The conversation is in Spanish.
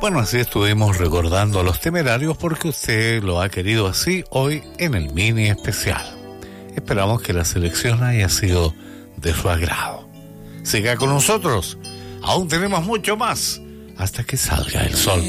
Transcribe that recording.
Bueno, así estuvimos recordando a los Temerarios porque usted lo ha querido así hoy en el mini especial. Esperamos que la selección haya sido de su agrado. Siga con nosotros, aún tenemos mucho más hasta que salga el sol.